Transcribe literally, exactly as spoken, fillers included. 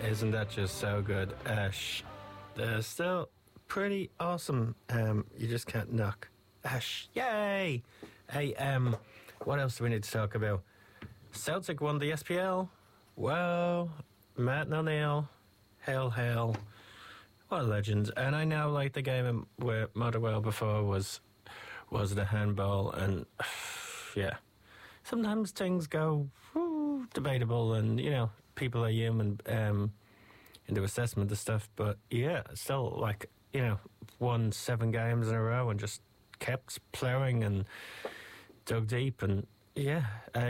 Isn't that just so good? Ash, they're still pretty awesome. Um, you just can't knock Ash. Yay! Hey, um, what else do we need to talk about? Celtic won the S P L. Whoa, Matt O'Neill, hail, hail. What a legend. And I know, like, the game with Motherwell before was was the handball, and yeah, sometimes things go whoo, debatable, and, you know, people are human um, in their assessment of stuff, but yeah, still, like, you know, won seven games in a row and just kept ploughing and dug deep, and yeah, uh,